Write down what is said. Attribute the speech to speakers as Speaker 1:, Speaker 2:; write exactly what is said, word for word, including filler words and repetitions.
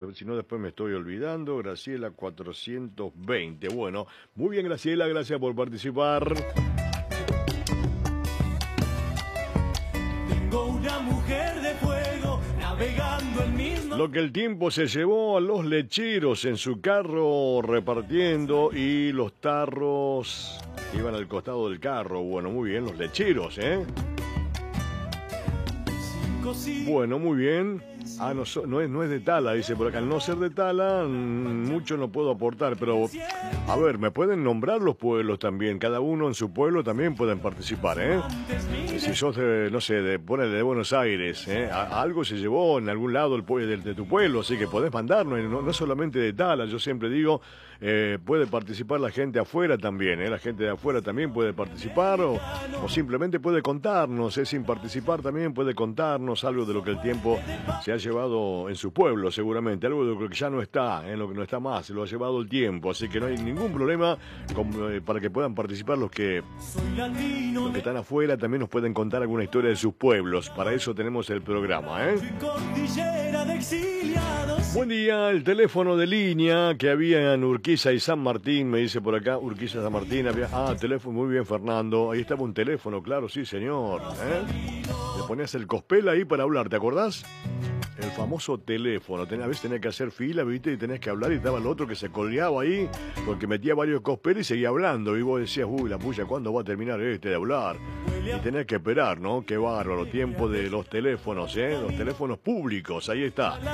Speaker 1: ver si no después me estoy olvidando. Graciela cuatrocientos veinte. Bueno, muy bien, Graciela, gracias por participar.
Speaker 2: Tengo una mujer de fuego navegando el mismo.
Speaker 1: Lo que el tiempo se llevó a los lecheros en su carro repartiendo y los tarros iban al costado del carro. Bueno, muy bien, los lecheros, ¿eh? Bueno, muy bien. Ah, no, so- no, es, no es de Tala, dice por acá. Al no ser de Tala, mm, mucho no puedo aportar, pero a ver, me pueden nombrar los pueblos también. Cada uno en su pueblo también pueden participar, ¿eh? Y si sos, de, no sé, de, ponele de Buenos Aires, ¿eh? A- algo se llevó en algún lado el pue- de, de tu pueblo, así que podés mandarnos, y no, no solamente de Tala. Yo siempre digo, eh, puede participar la gente afuera también, ¿eh? La gente de afuera también puede participar o, o simplemente puede contarnos, ¿eh? Sin participar también puede contarnos algo de lo que el tiempo se ha llevado en su pueblo, seguramente, algo de lo que ya no está, en lo que no está más, se lo ha llevado el tiempo, así que no hay ningún problema con, eh, para que puedan participar los que, los que están afuera, también nos pueden contar alguna historia de sus pueblos, para eso tenemos el programa, ¿eh?
Speaker 2: Cordillera de exiliados.
Speaker 1: Buen día, el teléfono de línea que había en Urquiza y San Martín, me dice por acá, Urquiza y San Martín, había, ah, teléfono, muy bien, Fernando, ahí estaba un teléfono, claro, sí, señor, ¿eh? Le ponías el cospel ahí para hablar, ¿te acordás? El famoso teléfono, Ten- a veces tenés que hacer fila, viste, y tenés que hablar y estaba el otro que se colgaba ahí porque metía varios cospeles y seguía hablando y vos decías, uy, la puya, ¿cuándo va a terminar este de hablar? Y tenés que esperar, ¿no? Qué bárbaro, tiempo de los teléfonos, ¿eh? Los teléfonos públicos, ahí está.